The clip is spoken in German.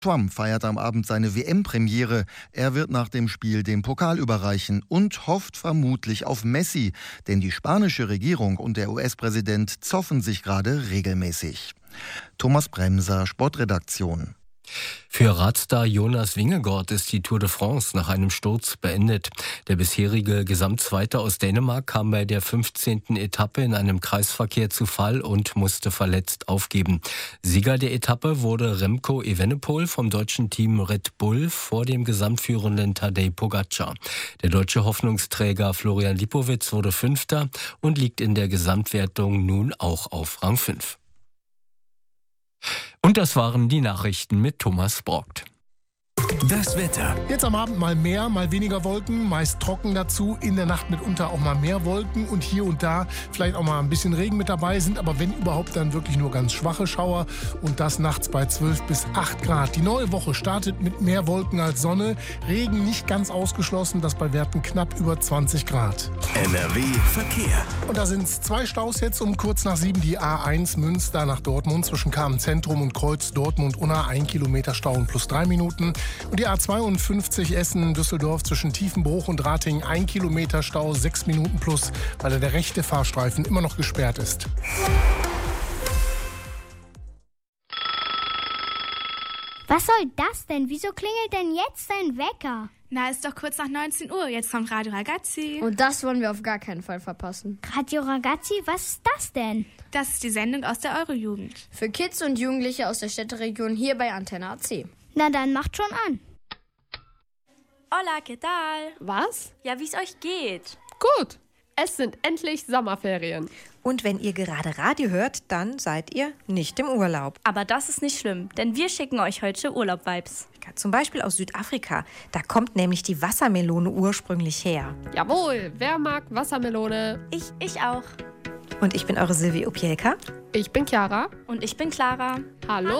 Trump feiert am Abend seine WM-Premiere. Er wird nach dem Spiel den Pokal überreichen und hofft vermutlich auf Messi. Denn die spanische Regierung und der US-Präsident zoffen sich gerade regelmäßig. Thomas Bremser, Sportredaktion. Für Radstar Jonas Vingegaard ist die Tour de France nach einem Sturz beendet. Der bisherige Gesamtzweite aus Dänemark kam bei der 15. Etappe in einem Kreisverkehr zu Fall und musste verletzt aufgeben. Sieger der Etappe wurde Remco Evenepoel vom deutschen Team Red Bull vor dem gesamtführenden Tadej Pogačar. Der deutsche Hoffnungsträger Florian Lipowitz wurde Fünfter und liegt in der Gesamtwertung nun auch auf Rang 5. Und das waren die Nachrichten mit Thomas Brockt. Das Wetter. Jetzt am Abend mal mehr, mal weniger Wolken, meist trocken dazu. In der Nacht mitunter auch mal mehr Wolken und hier und da vielleicht auch mal ein bisschen Regen mit dabei, sind aber wenn überhaupt dann wirklich nur ganz schwache Schauer und das nachts bei 12 bis 8 Grad. Die neue Woche startet mit mehr Wolken als Sonne. Regen nicht ganz ausgeschlossen, das bei Werten knapp über 20 Grad. NRW Verkehr. Und da sind es 2 Staus jetzt um kurz nach 7. Die A1 Münster nach Dortmund zwischen Kamen-Zentrum und Kreuz Dortmund-Unna 1 Kilometer Stau und plus 3 Minuten. Und die A52 Essen-Düsseldorf zwischen Tiefenbruch und Ratingen 1 Kilometer Stau, 6 Minuten plus, weil der rechte Fahrstreifen immer noch gesperrt ist. Was soll das denn? Wieso klingelt denn jetzt dein Wecker? Na, ist doch kurz nach 19 Uhr. Jetzt kommt Radio Ragazzi. Und das wollen wir auf gar keinen Fall verpassen. Radio Ragazzi, was ist das denn? Das ist die Sendung aus der Eurojugend. Für Kids und Jugendliche aus der Städteregion hier bei Antenne AC. Na dann macht schon an. Hola, ¿qué tal? Was? Ja, wie es euch geht. Gut. Es sind endlich Sommerferien. Und wenn ihr gerade Radio hört, dann seid ihr nicht im Urlaub. Aber das ist nicht schlimm, denn wir schicken euch heute Urlaub-Vibes. Zum Beispiel aus Südafrika. Da kommt nämlich die Wassermelone ursprünglich her. Jawohl, wer mag Wassermelone? Ich auch. Und ich bin eure Silvie Opielka. Ich bin Chiara. Und ich bin Clara. Hallo.